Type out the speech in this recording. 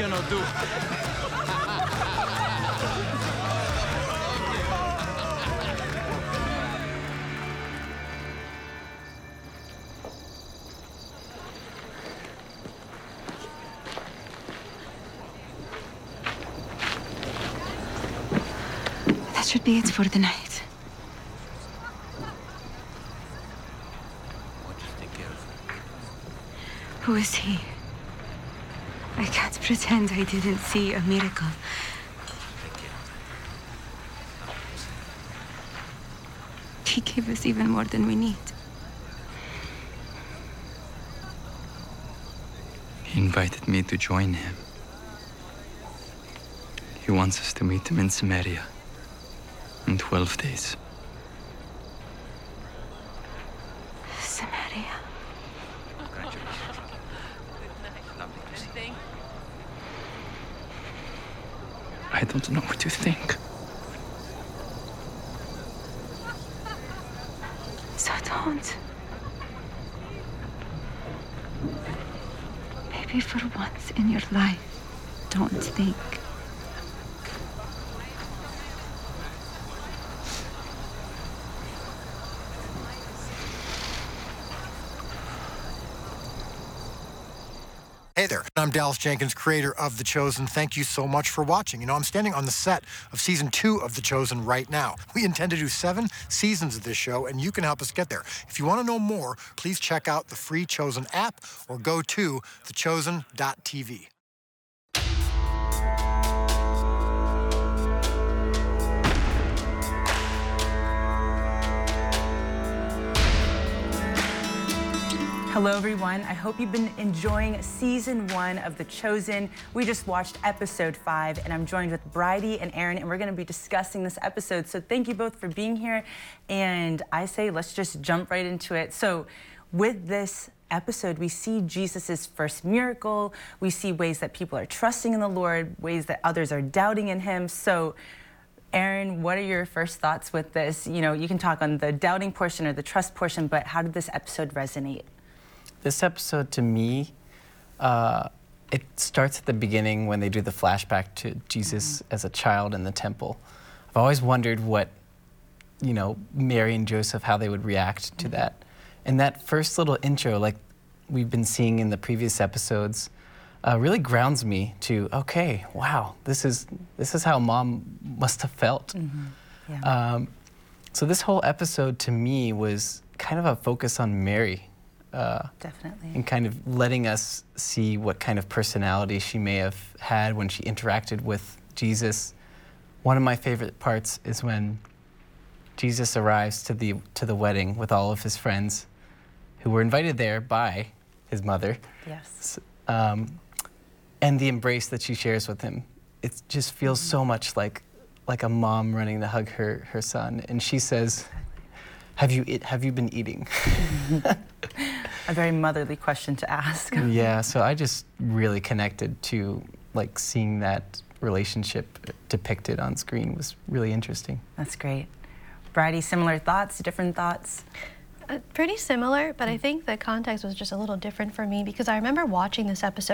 cannot do. That should be it for the night. Who is he? I can't pretend I didn't see a miracle. He gave us even more than we need. He invited me to join him. He wants us to meet him in Samaria in 12 days. Samaria. I don't know what to think. So don't. Maybe for once in your life, don't think. Hey there, I'm Dallas Jenkins, creator of The Chosen. Thank you so much for watching. You know, I'm standing on the set of season 2 of The Chosen right now. We intend to do 7 seasons of this show, and you can help us get there. If you want to know more, please check out the free Chosen app or go to thechosen.tv. Hello, everyone. I hope you've been enjoying season 1 of The Chosen. We just watched episode 5, and I'm joined with Bridie and Aaron, and we're going to be discussing this episode. So thank you both for being here. And I say let's just jump right into it. So with this episode, we see Jesus's first miracle. We see ways that people are trusting in the Lord, ways that others are doubting in him. So Aaron, what are your first thoughts with this? You know, you can talk on the doubting portion or the trust portion, but how did this episode resonate? This episode, to me, it starts at the beginning when they do the flashback to Jesus as a child in the temple. I've always wondered what, you know, Mary and Joseph, how they would react to that. And that first little intro, like we've been seeing in the previous episodes, really grounds me to, okay, wow, this is how Mom must have felt. Yeah. So this whole episode, to me, was kind of a focus on Mary. Definitely. And kind of letting us see what kind of personality she may have had when she interacted with Jesus. One of my favorite parts is when Jesus arrives to the wedding with all of his friends who were invited there by his mother. Yes. And the embrace that she shares with him. It just feels so much like a mom running to hug her son. And she says, have you been eating? A very motherly question to ask. Yeah, so I just really connected to like seeing that relationship depicted on screen was really interesting. That's great. Bridie, similar thoughts, different thoughts? Pretty similar, but I think the context was just a little different for me because I remember watching this episode